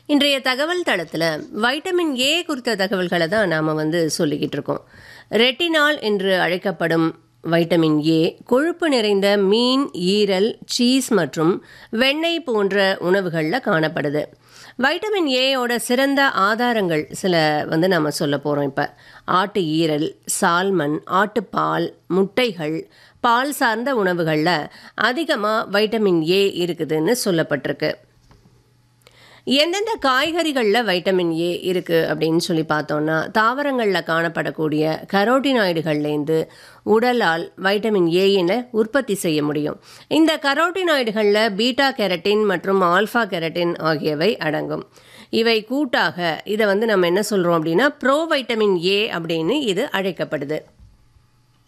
இன்றைய தகவல் தளத்தில் வைட்டமின் ஏ குறித்த தகவல்களை தான் நாம் சொல்லிக்கிட்டு இருக்கோம். ரெட்டினால் என்று அழைக்கப்படும் வைட்டமின் ஏ கொழுப்பு நிறைந்த மீன், ஈரல், சீஸ் மற்றும் வெண்ணெய் போன்ற உணவுகளில் காணப்படுது. வைட்டமின் ஏயோட சிறந்த ஆதாரங்கள் சில நம்ம சொல்ல போகிறோம். இப்போ ஆட்டு ஈரல், சால்மன், ஆட்டுப்பால், முட்டைகள், பால் சார்ந்த உணவுகளில் அதிகமாக வைட்டமின் ஏ இருக்குதுன்னு சொல்லப்பட்டிருக்கு. எந்தெந்த காய்கறிகளில் வைட்டமின் ஏ இருக்குது அப்படின்னு சொல்லி பார்த்தோன்னா, தாவரங்களில் காணப்படக்கூடிய கரோட்டினாய்டுகள்லேருந்து உடலால் வைட்டமின் ஏயினை உற்பத்தி செய்ய முடியும். இந்த கரோட்டினாய்டுகளில் பீட்டா கெரட்டின் மற்றும் ஆல்ஃபா கெரட்டின் ஆகியவை அடங்கும். இவை கூட்டாக இதை நம்ம என்ன சொல்கிறோம் அப்படின்னா ப்ரோ வைட்டமின் ஏ அப்படின்னு இது அழைக்கப்படுது.